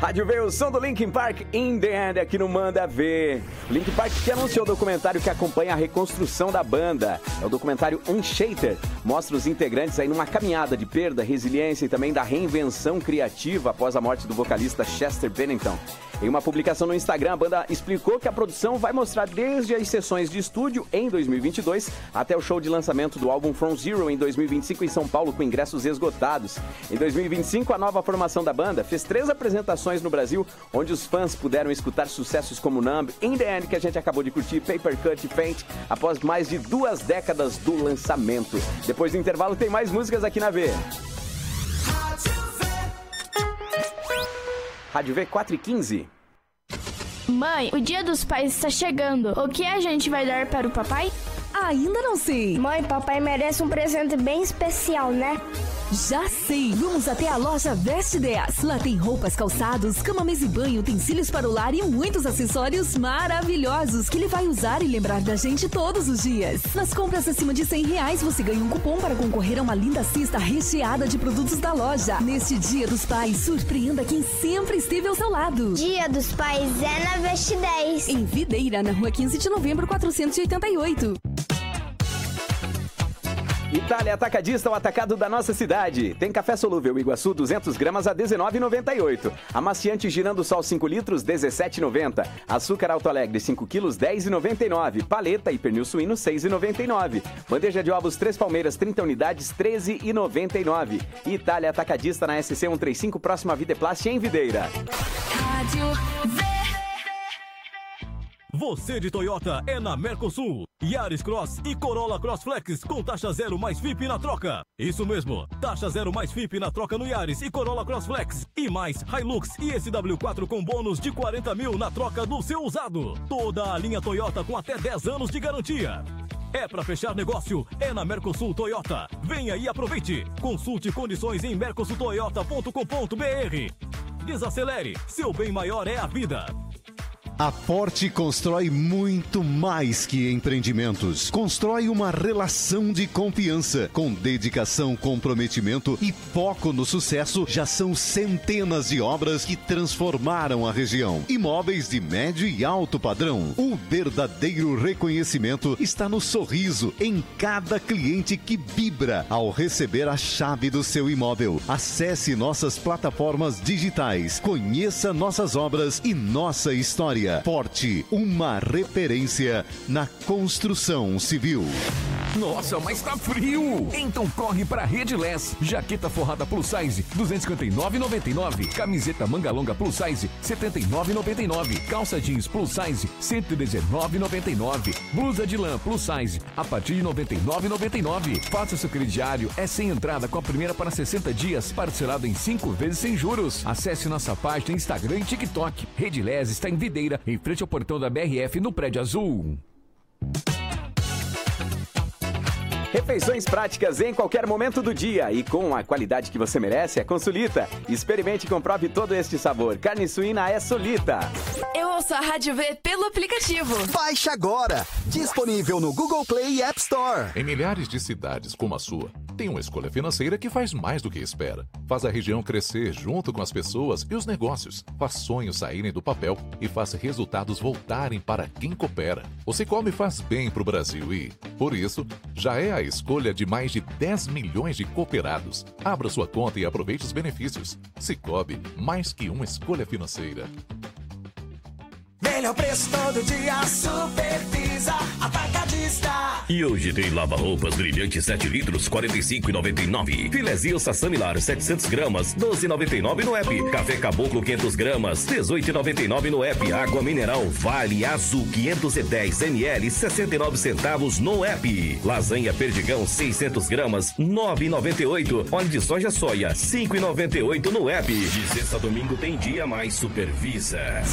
Rádio V, o som do Linkin Park In The End aqui no Manda Ver. O Linkin Park que anunciou o documentário que acompanha a reconstrução da banda. É o documentário Unshattered. Mostra os integrantes aí numa caminhada de perda, resiliência e também da reinvenção criativa após a morte do vocalista Chester Bennington. Em uma publicação no Instagram, a banda explicou que a produção vai mostrar desde as sessões de estúdio em 2022 até o show de lançamento do álbum From Zero em 2025 em São Paulo com ingressos esgotados. Em 2025, a nova formação da banda fez 3 apresentações no Brasil, onde os fãs puderam escutar sucessos como Numb, In The End, que a gente acabou de curtir, Paper Cut e Faint, após mais de 2 décadas do lançamento. Depois do intervalo, tem mais músicas aqui na V. Rádio V 4h15. Mãe, o Dia dos Pais está chegando. O que a gente vai dar para o papai? Ainda não sei. Mãe, papai merece um presente bem especial, né? Já sei! Vamos até a loja Veste 10. Lá tem roupas, calçados, cama, mesa e banho, utensílios para o lar e muitos acessórios maravilhosos que ele vai usar e lembrar da gente todos os dias. Nas compras acima de R$100, você ganha um cupom para concorrer a uma linda cesta recheada de produtos da loja. Neste Dia dos Pais, surpreenda quem sempre esteve ao seu lado. Dia dos Pais é na Veste 10. Em Videira, na rua 15 de novembro, 488. Itália Atacadista, o atacado da nossa cidade. Tem café solúvel Iguaçu 200 gramas a R$19,98. Amaciante Girando Sol 5 litros, R$17,90. Açúcar Alto Alegre 5 quilos, R$10,99. Paleta e pernil suíno, R$6,99. Bandeja de ovos 3 palmeiras, 30 unidades, R$13,99. Itália Atacadista na SC 135, próxima Videplast em Videira. Rádio V. Você de Toyota é na Mercosul. Yaris Cross e Corolla Cross Flex com taxa 0 mais FIP na troca. Isso mesmo, taxa 0 mais FIP na troca no Yaris e Corolla Cross Flex. E mais Hilux e SW4 com bônus de 40 mil na troca do seu usado. Toda a linha Toyota com até 10 anos de garantia. É pra fechar negócio, é na Mercosul Toyota. Venha e aproveite. Consulte condições em mercosultoyota.com.br. Desacelere, seu bem maior é a vida. A Forte constrói muito mais que empreendimentos. Constrói uma relação de confiança. Com dedicação, comprometimento e foco no sucesso, já são centenas de obras que transformaram a região. Imóveis de médio e alto padrão. O verdadeiro reconhecimento está no sorriso em cada cliente que vibra ao receber a chave do seu imóvel. Acesse nossas plataformas digitais. Conheça nossas obras e nossa história. Forte, uma referência na construção civil. Nossa, mas tá frio! Então corre pra Redless. Jaqueta forrada plus size, R$ 259,99. Camiseta manga longa plus size, R$ 79,99. Calça jeans plus size, R$ 119,99. Blusa de lã plus size, a partir de R$ 99,99. Faça seu crediário, é sem entrada com a primeira para 60 dias, parcelado em 5 vezes sem juros. Acesse nossa página Instagram e TikTok. Redless está em Videira, em frente ao portão da BRF no Prédio Azul. Refeições práticas em qualquer momento do dia e com a qualidade que você merece é com Sulita. Experimente e comprove todo este sabor. Carne suína é Sulita. Eu ouço a Rádio V pelo aplicativo. Baixe agora! Disponível no Google Play e App Store. Em milhares de cidades como a sua, tem uma escolha financeira que faz mais do que espera. Faz a região crescer junto com as pessoas e os negócios. Faz sonhos saírem do papel e faz resultados voltarem para quem coopera. O Sicoob faz bem para o Brasil e, por isso, já é a escolha de mais de 10 milhões de cooperados. Abra sua conta e aproveite os benefícios. Sicoob, mais que uma escolha financeira. Melhor preço todo dia, Super Pisa Atacadista. E hoje tem lava-roupas brilhante 7 litros, R$ 45,99. Filezinho Sassamilar 700 gramas, R$ 12,99 no app. Café Caboclo 500 gramas, R$ 18,99 no app. Água mineral Vale Azul 510 ml, 69 centavos no app. Lasanha Perdigão 600 gramas, R$ 9,98. Óleo de soja R$ 5,98 no app. De sexta a domingo tem dia mais Supervisa.